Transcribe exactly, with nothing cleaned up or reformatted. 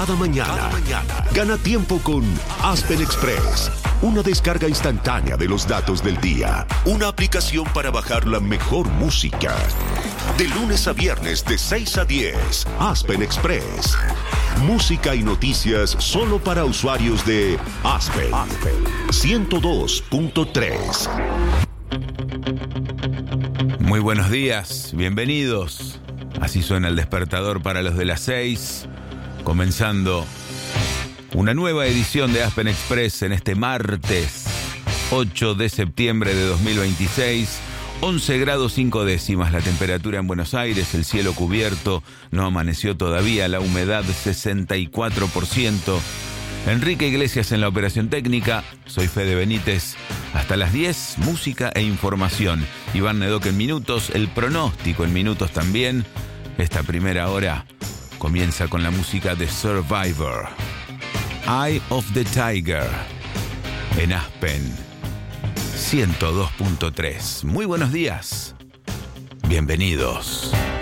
cada mañana. Cada mañana. Gana tiempo con Aspen Express. Una descarga instantánea de los datos del día. Una aplicación para bajar la mejor música. De lunes a viernes de seis a diez. Aspen Express. Música y noticias solo para usuarios de Aspen. ciento dos punto tres. Muy buenos días, bienvenidos. Así suena el despertador para los de las seis. Comenzando una nueva edición de Aspen Express en este martes ocho de septiembre de dos mil veintiséis. once grados cinco décimas la temperatura en Buenos Aires, el cielo cubierto, no amaneció todavía, la humedad sesenta y cuatro por ciento. Enrique Iglesias en la operación técnica, soy Fede Benítez. Hasta las diez, música e información. Iván Nedoc en minutos, el pronóstico en minutos también. Esta primera hora comienza con la música de Survivor. Eye of the Tiger, en Aspen ciento dos punto tres. Muy buenos días, bienvenidos.